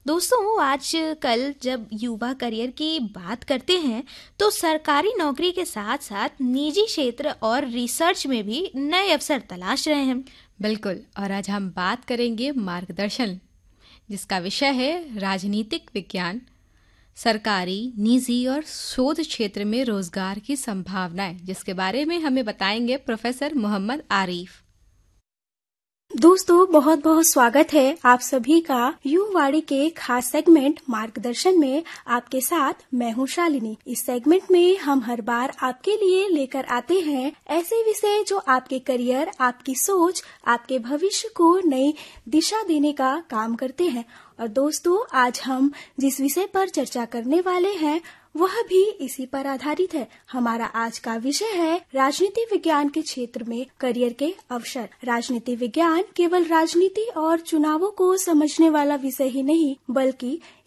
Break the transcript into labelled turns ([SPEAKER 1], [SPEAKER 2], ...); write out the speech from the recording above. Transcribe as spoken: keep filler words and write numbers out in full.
[SPEAKER 1] दोस्तों, आजकल जब युवा करियर की बात करते हैं तो सरकारी नौकरी के साथ साथ निजी क्षेत्र और रिसर्च में भी नए अवसर तलाश रहे हैं।
[SPEAKER 2] बिल्कुल। और आज हम बात करेंगे मार्गदर्शन, जिसका विषय है राजनीतिक विज्ञान, सरकारी, निजी और शोध क्षेत्र में रोजगार की संभावनाएं, जिसके बारे में हमें बताएंगे प्रोफेसर मोहम्मद आरिफ।
[SPEAKER 3] दोस्तों, बहुत बहुत स्वागत है आप सभी का युवाड़ी के खास सेगमेंट मार्गदर्शन में। आपके साथ मैं हूं शालिनी। इस सेगमेंट में हम हर बार आपके लिए लेकर आते हैं ऐसे विषय जो आपके करियर, आपकी सोच, आपके भविष्य को नई दिशा देने का काम करते हैं। और दोस्तों, आज हम जिस विषय पर चर्चा करने वाले हैं वह भी इसी पर आधारित है। हमारा आज का विषय है राजनीति विज्ञान के क्षेत्र में करियर के अवसर। राजनीति विज्ञान केवल राजनीति और चुनावों को समझने वाला विषय ही नहीं, बल्कि